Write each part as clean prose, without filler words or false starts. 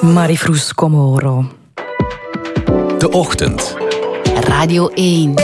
Marifroes Komoro. De Ochtend. Radio 1.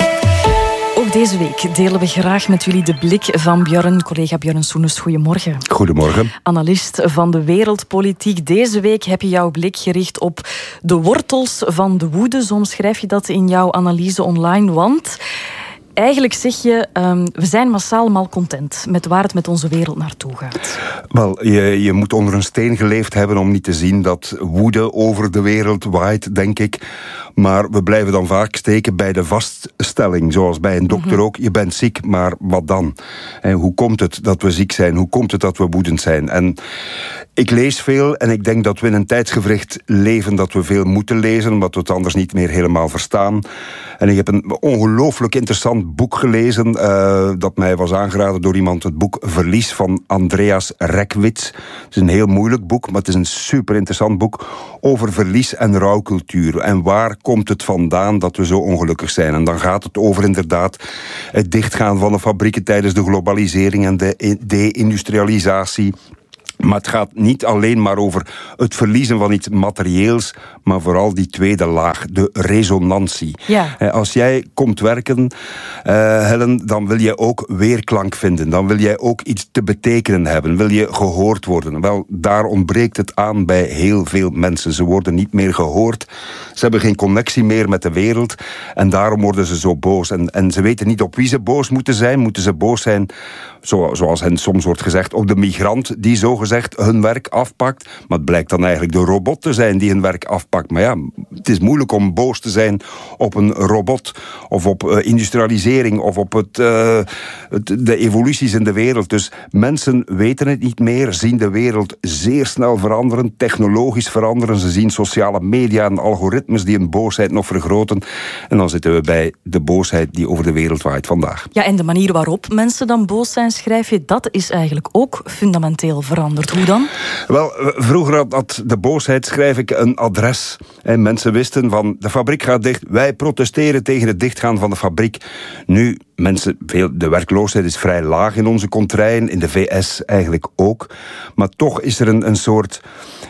Ook deze week delen we graag met jullie de blik van Björn. Collega Björn Soenens, goedemorgen. Goedemorgen. Analist van de wereldpolitiek. Deze week heb je jouw blik gericht op de wortels van de woede. Zo omschrijf je dat in jouw analyse online. Want eigenlijk zeg je, we zijn massaal malcontent met waar het met onze wereld naartoe gaat. Wel, je moet onder een steen geleefd hebben om niet te zien dat woede over de wereld waait, denk ik. Maar we blijven dan vaak steken bij de vaststelling, zoals bij een dokter ook. Je bent ziek, maar wat dan? En hoe komt het dat we ziek zijn? Hoe komt het dat we woedend zijn? En ik lees veel en ik denk dat we in een tijdsgewricht leven dat we veel moeten lezen, omdat we het anders niet meer helemaal verstaan. En ik heb een ongelooflijk interessant boek gelezen, dat mij was aangeraden door iemand, het boek Verlies van Andreas Reckwitz. Het is een heel moeilijk boek, maar het is een super interessant boek over verlies en rouwcultuur. En waar komt het vandaan dat we zo ongelukkig zijn? En dan gaat het over inderdaad het dichtgaan van de fabrieken tijdens de globalisering en de deindustrialisatie. Maar het gaat niet alleen maar over het verliezen van iets materieels, maar vooral die tweede laag, de resonantie. Ja. Als jij komt werken, Helen, dan wil je ook weerklank vinden. Dan wil jij ook iets te betekenen hebben. Wil je gehoord worden? Wel, daar ontbreekt het aan bij heel veel mensen. Ze worden niet meer gehoord. Ze hebben geen connectie meer met de wereld. En daarom worden ze zo boos. En ze weten niet op wie ze boos moeten zijn. Moeten ze boos zijn, zoals hen soms wordt gezegd, op de migrant die zogezegd hun werk afpakt. Maar het blijkt dan eigenlijk de robot te zijn die hun werk afpakt. Maar ja, het is moeilijk om boos te zijn op een robot of op industrialisering of op de evoluties in de wereld. Dus mensen weten het niet meer, zien de wereld zeer snel veranderen, technologisch veranderen. Ze zien sociale media en algoritmes die hun boosheid nog vergroten. En dan zitten we bij de boosheid die over de wereld waait vandaag. Ja, en de manier waarop mensen dan boos zijn, schrijf je, dat is eigenlijk ook fundamenteel veranderd. Hoe dan? Wel, vroeger had de boosheid, schrijf ik, een adres. En mensen wisten van, de fabriek gaat dicht, wij protesteren tegen het dichtgaan van de fabriek. Nu, de werkloosheid is vrij laag in onze contraien, in de VS eigenlijk ook. Maar toch is er een soort,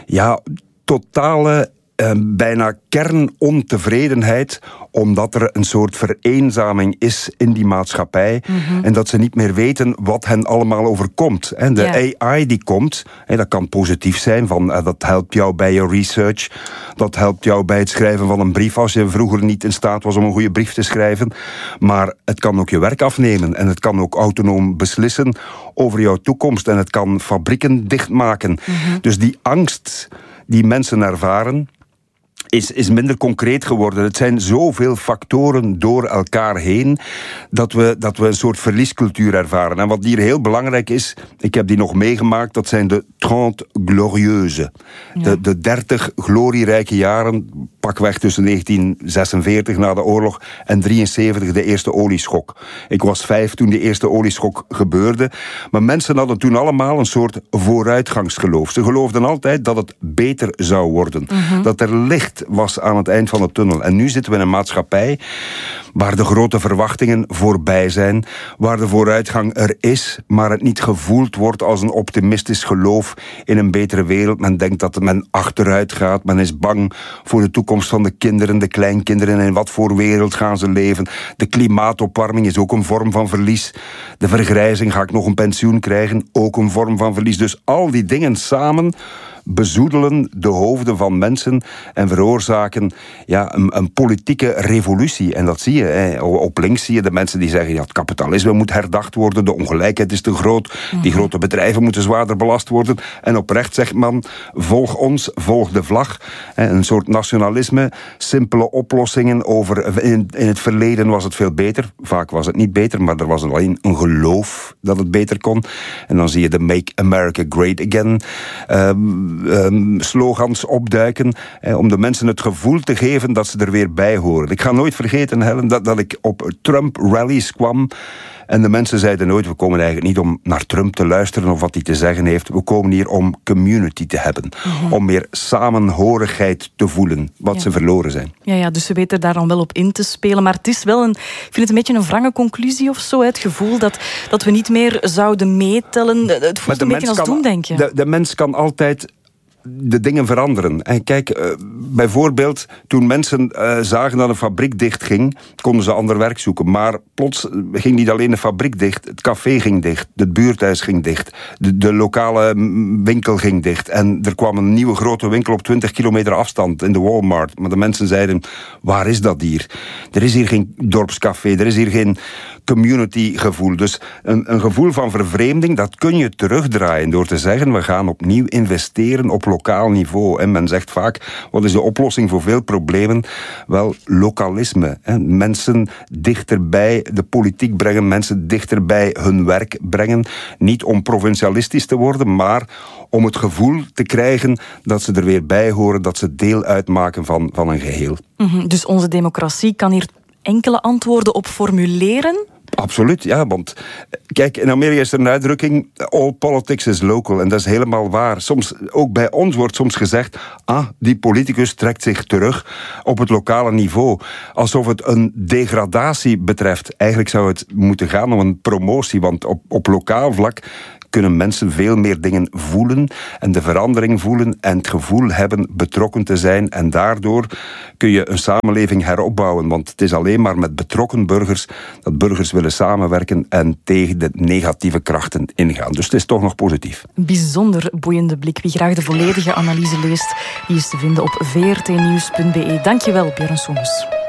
totale, bijna kernontevredenheid, omdat er een soort vereenzaming is in die maatschappij. En dat ze niet meer weten wat hen allemaal overkomt. De AI die komt, dat kan positief zijn, dat helpt jou bij je research, dat helpt jou bij het schrijven van een brief als je vroeger niet in staat was om een goede brief te schrijven. Maar het kan ook je werk afnemen en het kan ook autonoom beslissen over jouw toekomst en het kan fabrieken dichtmaken. Dus die angst die mensen ervaren is minder concreet geworden. Het zijn zoveel factoren door elkaar heen dat we een soort verliescultuur ervaren. En wat hier heel belangrijk is, ik heb die nog meegemaakt, dat zijn de 30 glorieuze. Ja. De 30 glorierijke jaren, pakweg tussen 1946 na de oorlog en 73 de eerste olieschok. Ik was 5 toen de eerste olieschok gebeurde. Maar mensen hadden toen allemaal een soort vooruitgangsgeloof. Ze geloofden altijd dat het beter zou worden. Dat er licht was aan het eind van de tunnel. En nu zitten we in een maatschappij waar de grote verwachtingen voorbij zijn, waar de vooruitgang er is, maar het niet gevoeld wordt als een optimistisch geloof in een betere wereld. Men denkt dat men achteruit gaat, men is bang voor de toekomst van de kinderen, de kleinkinderen, en in wat voor wereld gaan ze leven. De klimaatopwarming is ook een vorm van verlies. De vergrijzing, ga ik nog een pensioen krijgen, ook een vorm van verlies. Dus al die dingen samen bezoedelen de hoofden van mensen en veroorzaken een politieke revolutie. En dat zie je. Op links zie je de mensen die zeggen, het kapitalisme moet herdacht worden, de ongelijkheid is te groot, die grote bedrijven moeten zwaarder belast worden. En op rechts zegt man, volg ons, volg de vlag. Een soort nationalisme, simpele oplossingen over. In het verleden was het veel beter. Vaak was het niet beter, maar er was alleen een geloof dat het beter kon. En dan zie je de Make America Great Again slogans opduiken, om de mensen het gevoel te geven dat ze er weer bij horen. Ik ga nooit vergeten, Helen, dat ik op Trump-rallies kwam en de mensen zeiden nooit, we komen eigenlijk niet om naar Trump te luisteren of wat hij te zeggen heeft. We komen hier om community te hebben. Om meer samenhorigheid te voelen, wat ze verloren zijn. Ja, dus ze weten daar dan wel op in te spelen. Maar het is wel ik vind het een beetje een wrange conclusie of zo. Het gevoel dat we niet meer zouden meetellen. Het voelt een beetje als doemdenken. De mens kan altijd de dingen veranderen. En kijk, bijvoorbeeld toen mensen zagen dat een fabriek dichtging, konden ze ander werk zoeken. Maar plots ging niet alleen de fabriek dicht, het café ging dicht, het buurthuis ging dicht, de lokale winkel ging dicht. En er kwam een nieuwe grote winkel op 20 kilometer afstand in de Walmart. Maar de mensen zeiden, waar is dat hier? Er is hier geen dorpscafé, er is hier geen community-gevoel. Dus een gevoel van vervreemding, dat kun je terugdraaien door te zeggen, we gaan opnieuw investeren op lokaal niveau. En men zegt vaak, wat is de oplossing voor veel problemen? Wel, lokalisme. Mensen dichterbij de politiek brengen, mensen dichterbij hun werk brengen. Niet om provincialistisch te worden, maar om het gevoel te krijgen dat ze er weer bij horen, dat ze deel uitmaken van een geheel. Dus onze democratie kan hier enkele antwoorden op formuleren? Absoluut, ja, want kijk, in Amerika is er een uitdrukking, all politics is local, en dat is helemaal waar. Soms, ook bij ons wordt soms gezegd, die politicus trekt zich terug op het lokale niveau, alsof het een degradatie betreft. Eigenlijk zou het moeten gaan om een promotie, want op lokaal vlak kunnen mensen veel meer dingen voelen en de verandering voelen en het gevoel hebben betrokken te zijn. En daardoor kun je een samenleving heropbouwen. Want het is alleen maar met betrokken burgers dat burgers willen samenwerken en tegen de negatieve krachten ingaan. Dus het is toch nog positief. Een bijzonder boeiende blik. Wie graag de volledige analyse leest, die is te vinden op vrtnieuws.be. Dankjewel, Björn Soenens.